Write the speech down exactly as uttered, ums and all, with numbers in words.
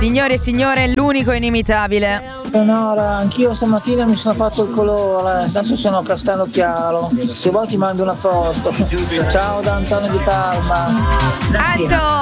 Signore e signore, l'unico inimitabile. Eleonora, anch'io stamattina mi sono fatto il colore, adesso sono castano chiaro. Se vuoi ti mando una foto. Ciao da Antonio di Parma. Anto,